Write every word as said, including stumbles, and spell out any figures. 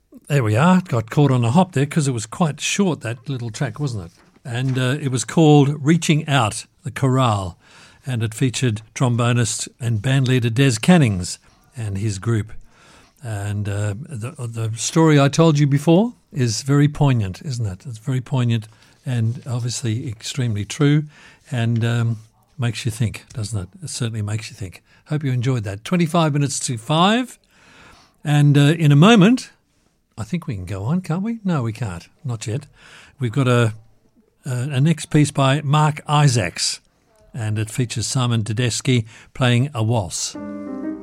There we are. Got caught on a hop there because it was quite short, that little track, wasn't it? And uh, it was called Reaching Out, the Chorale, and it featured trombonist and bandleader Des Cannings and his group. And uh, the, the story I told you before is very poignant, isn't it? It's very poignant and obviously extremely true, and um, makes you think, doesn't it? It certainly makes you think. Hope you enjoyed that. twenty-five minutes to five, and uh, in a moment, I think we can go on, can't we? No, we can't. Not yet. We've got a, a, a next piece by Mark Isaacs, and it features Simon Tedeschi playing a waltz.